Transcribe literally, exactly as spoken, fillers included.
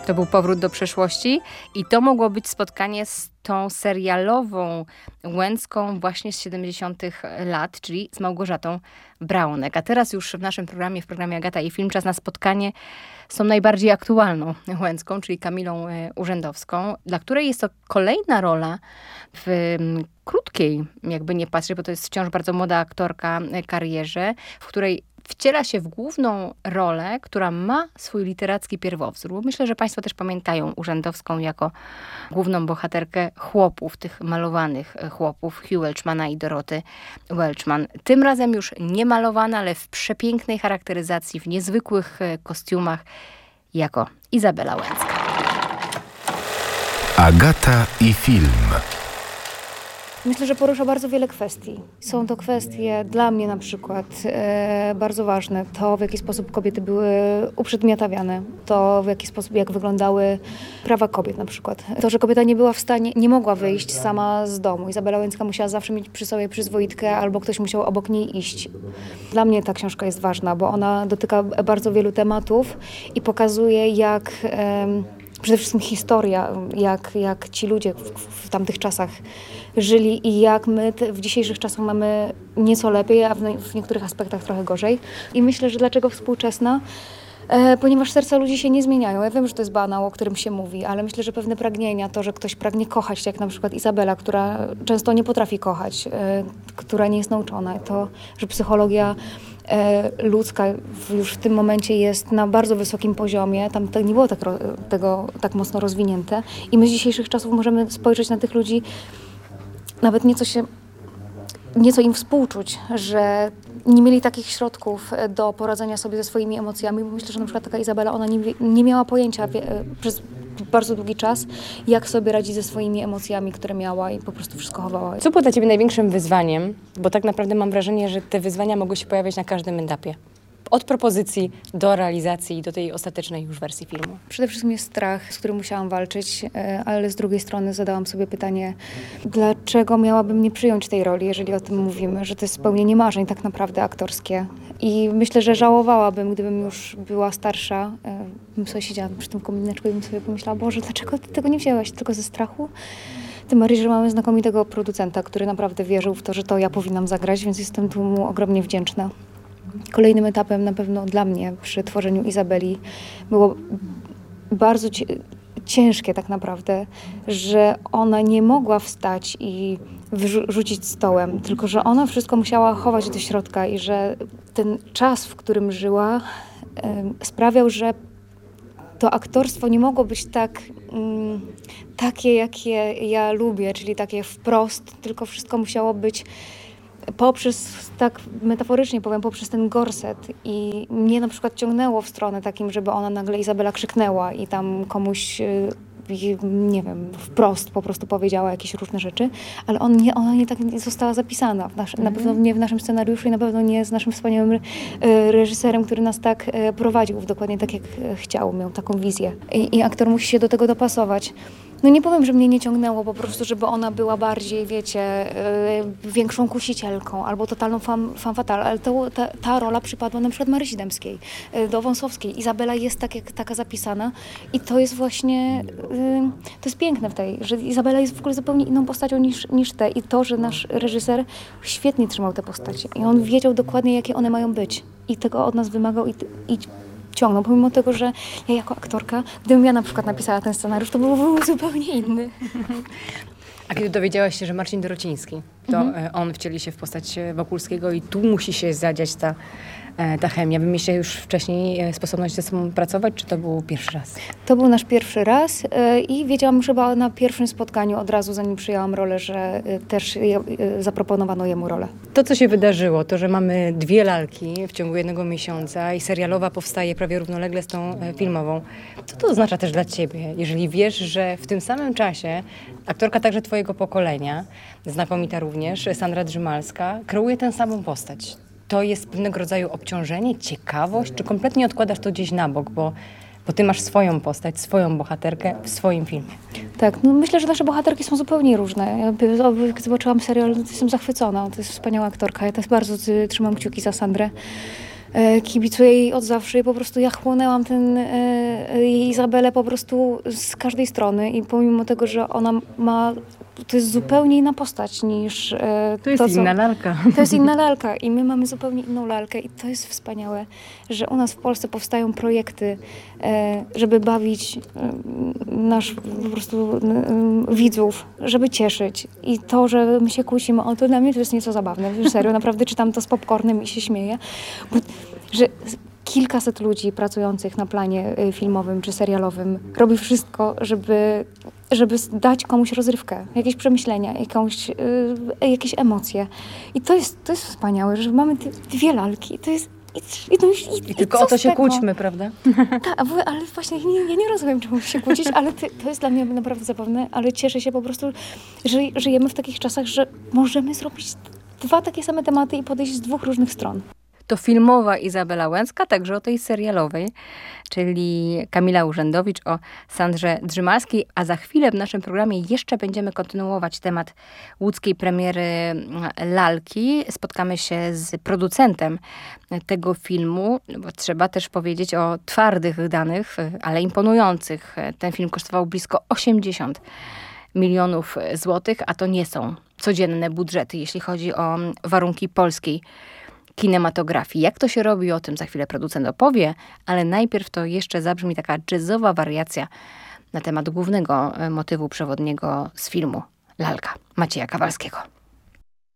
To był powrót do przeszłości i to mogło być spotkanie z tą serialową Łęcką właśnie z siedemdziesiątych lat, czyli z Małgorzatą Braunek. A teraz już w naszym programie, w programie Agata i Film, czas na spotkanie z tą najbardziej aktualną Łęcką, czyli Kamilą Urzędowską, dla której jest to kolejna rola w krótkiej, jakby nie patrzeć, bo to jest wciąż bardzo młoda aktorka, karierze, w której wciela się w główną rolę, która ma swój literacki pierwowzór. Myślę, że państwo też pamiętają Urzędowską jako główną bohaterkę Chłopów, tych malowanych chłopów, Hugh Welchmana i Doroty Welchman. Tym razem już nie malowana, ale w przepięknej charakteryzacji, w niezwykłych kostiumach, jako Izabela Łęcka. Agata i Film. Myślę, że porusza bardzo wiele kwestii. Są to kwestie dla mnie na przykład e, bardzo ważne. To, w jaki sposób kobiety były uprzedmiotawiane. To, w jaki sposób, jak wyglądały prawa kobiet na przykład. To, że kobieta nie była w stanie, nie mogła wyjść sama z domu. Izabela Łęcka musiała zawsze mieć przy sobie przyzwoitkę, albo ktoś musiał obok niej iść. Dla mnie ta książka jest ważna, bo ona dotyka bardzo wielu tematów i pokazuje, jak... E, Przede wszystkim historia, jak, jak ci ludzie w, w tamtych czasach żyli i jak my te, w dzisiejszych czasach mamy nieco lepiej, a w, w niektórych aspektach trochę gorzej. I myślę, że dlaczego współczesna? E, ponieważ serca ludzi się nie zmieniają. Ja wiem, że to jest banał, o którym się mówi, ale myślę, że pewne pragnienia, to, że ktoś pragnie kochać, jak na przykład Izabela, która często nie potrafi kochać, e, która nie jest nauczona, to, że psychologia e, ludzka już w tym momencie jest na bardzo wysokim poziomie, tam to nie było tak, tego tak mocno rozwinięte i my z dzisiejszych czasów możemy spojrzeć na tych ludzi, nawet nieco się nieco im współczuć, że nie mieli takich środków do poradzenia sobie ze swoimi emocjami, bo myślę, że na przykład taka Izabela, ona nie, nie miała pojęcia wie, przez bardzo długi czas, jak sobie radzi ze swoimi emocjami, które miała i po prostu wszystko chowała. Co było dla ciebie największym wyzwaniem? Bo tak naprawdę mam wrażenie, że te wyzwania mogły się pojawiać na każdym etapie. Od propozycji do realizacji i do tej ostatecznej już wersji filmu. Przede wszystkim jest strach, z którym musiałam walczyć, ale z drugiej strony zadałam sobie pytanie, dlaczego miałabym nie przyjąć tej roli, jeżeli o tym mówimy, że to jest spełnienie marzeń tak naprawdę aktorskie. I myślę, że żałowałabym, gdybym już była starsza, bym sobie siedziała przy tym komineczku i bym sobie pomyślała, Boże, dlaczego ty tego nie wzięłaś? Tylko ze strachu? Tym bardziej, że mamy znakomitego producenta, który naprawdę wierzył w to, że to ja powinnam zagrać, więc jestem tu mu ogromnie wdzięczna. Kolejnym etapem na pewno dla mnie przy tworzeniu Izabeli było bardzo ciężkie tak naprawdę, że ona nie mogła wstać i wyrzucić stołem, tylko że ona wszystko musiała chować do środka i że ten czas, w którym żyła, sprawiał, że to aktorstwo nie mogło być tak mm, takie, jakie ja lubię, czyli takie wprost, tylko wszystko musiało być poprzez, tak metaforycznie powiem, poprzez ten gorset i mnie na przykład ciągnęło w stronę takim, żeby ona nagle Izabela krzyknęła i tam komuś, nie wiem, wprost po prostu powiedziała jakieś różne rzeczy, ale on nie, ona nie tak nie została zapisana, w nasz, mm. na pewno nie w naszym scenariuszu i na pewno nie z naszym wspaniałym reżyserem, który nas tak prowadził, dokładnie tak jak chciał, miał taką wizję. I, i aktor musi się do tego dopasować. No nie powiem, że mnie nie ciągnęło po prostu, żeby ona była bardziej, wiecie, yy, większą kusicielką albo totalną fan, fan fatale, ale to, ta, ta rola przypadła na przykład Marysi Dębskiej, yy, do Wąsowskiej. Izabela jest tak, jak, taka zapisana i to jest właśnie, yy, to jest piękne w tej, że Izabela jest w ogóle zupełnie inną postacią niż, niż te i to, że nasz reżyser świetnie trzymał te postacie i on wiedział dokładnie, jakie one mają być i tego od nas wymagał i, i ciągnął, pomimo tego, że ja jako aktorka, gdybym ja na przykład napisała ten scenariusz, to byłby zupełnie inny. A kiedy dowiedziałaś się, że Marcin Dorociński, to mhm. on wcieli się w postać Wokulskiego i tu musi się zadziać ta, ta chemia. Wy mieliście już wcześniej sposobność ze sobą pracować, czy to był pierwszy raz? To był nasz pierwszy raz i wiedziałam już chyba na pierwszym spotkaniu od razu, zanim przyjęłam rolę, że też zaproponowano jemu rolę. To, co się wydarzyło, to, że mamy dwie lalki w ciągu jednego miesiąca i serialowa powstaje prawie równolegle z tą filmową, co to oznacza też dla ciebie, jeżeli wiesz, że w tym samym czasie aktorka także twojego pokolenia, znakomita również, Sandra Drzymalska, kreuje tę samą postać? To jest pewnego rodzaju obciążenie, ciekawość, czy kompletnie odkładasz to gdzieś na bok, bo, bo ty masz swoją postać, swoją bohaterkę w swoim filmie? Tak, no myślę, że nasze bohaterki są zupełnie różne. Ja, jak zobaczyłam serial, to jestem zachwycona. To jest wspaniała aktorka. Ja też bardzo trzymam kciuki za Sandrę. Kibicuję jej od zawsze i po prostu ja chłonęłam ten, jej Izabelę po prostu z każdej strony i pomimo tego, że ona ma, to jest zupełnie inna postać niż e, to jest to, co, inna lalka. To jest inna lalka i my mamy zupełnie inną lalkę i to jest wspaniałe, że u nas w Polsce powstają projekty, e, żeby bawić e, nasz po prostu e, widzów, żeby cieszyć i to, że my się kłócimy, o, to dla mnie to jest nieco zabawne, wiesz, serio, naprawdę czytam to z popcornem i się śmieję, bo, że kilkaset ludzi pracujących na planie filmowym czy serialowym robi wszystko, żeby, żeby dać komuś rozrywkę, jakieś przemyślenia, jakąś, y, jakieś emocje. I to jest, to jest wspaniałe, że mamy dwie lalki. To jest I, i, no, i, I tylko i o to się tego? kłóćmy, prawda? Tak, ale właśnie nie, ja nie rozumiem, czemu się kłócić, ale ty, to jest dla mnie naprawdę zabawne, ale cieszę się po prostu, że żyjemy w takich czasach, że możemy zrobić dwa takie same tematy i podejść z dwóch różnych stron. To filmowa Izabela Łęcka, także o tej serialowej, czyli Kamila Urzędowicz o Sandrze Drzymalskiej, a za chwilę w naszym programie jeszcze będziemy kontynuować temat łódzkiej premiery Lalki. Spotkamy się z producentem tego filmu, bo trzeba też powiedzieć o twardych danych, ale imponujących. Ten film kosztował blisko osiemdziesiąt milionów złotych, a to nie są codzienne budżety, jeśli chodzi o warunki polskiej kinematografii. Jak to się robi, o tym za chwilę producent opowie, ale najpierw to jeszcze zabrzmi taka jazzowa wariacja na temat głównego motywu przewodniego z filmu Lalka Macieja Kawalskiego.